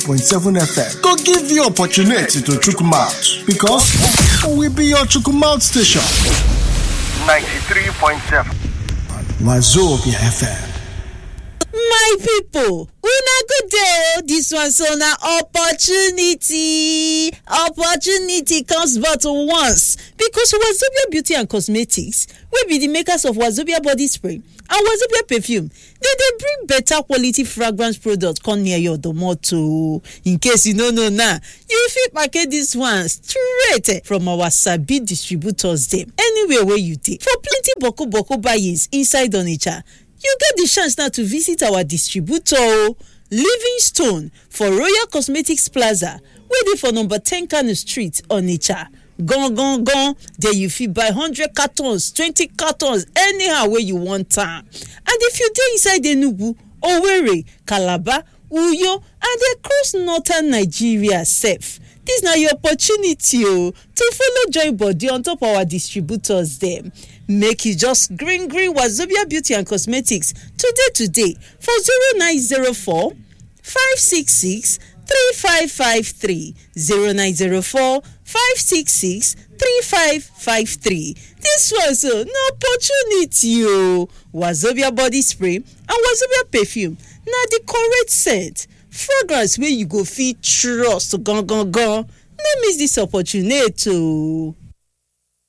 93.7 FM go give you opportunity to chook mouth because we be your chook mouth station. 93.7 Wazobia FM. My people, una good day. This one so na opportunity comes but once because Wazobia Beauty and Cosmetics will be the makers of Wazobia body spray and Wazobia perfume. They bring better quality fragrance products come near your domoto. In case you no know now, you fit package this one straight from our Sabi distributors them anywhere where you take for plenty boko buyers inside Onitsha. You get the chance now to visit our distributor, Livingstone, for Royal Cosmetics Plaza, waiting for number 10 Kano Street, Onitsha. Gone. There you fit buy 100 cartons, 20 cartons, anyhow where you want time. And if you dey inside Enugu, Owerri, Calabar, Uyo, and across northern Nigeria safe. This na your opportunity to follow join body on top our distributors them. Make you just green Wazobia Beauty and Cosmetics today for 0904 566 3553 0904 566 3553. This was an opportunity. Wazobia body spray and Wazobia perfume. Now the correct scent, fragrance where you go fit trust. Go. Don't miss this opportunity.